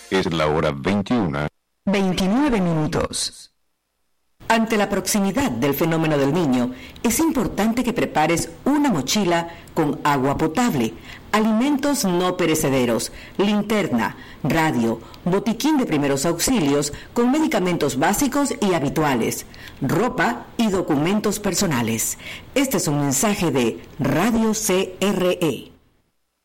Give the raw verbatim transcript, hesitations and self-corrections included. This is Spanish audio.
Es la hora veintiuna. veintinueve minutos. Ante la proximidad del fenómeno del Niño, es importante que prepares una mochila con agua potable, alimentos no perecederos, linterna, radio, botiquín de primeros auxilios con medicamentos básicos y habituales, ropa y documentos personales. Este es un mensaje de Radio C R E.